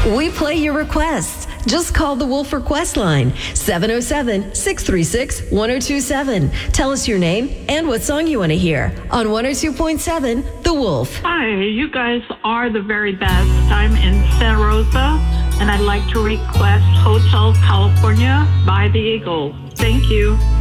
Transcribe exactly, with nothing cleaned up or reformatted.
We play your requests. Just call the Wolf Request line, seven oh seven, six three six, one oh two seven. Tell us your name and what song you want to hear on one oh two point seven The Wolf. Hi, you guys are the very best. I'm in Santa Rosa, and I'd like to request Hotel California by the Eagles. Thank you.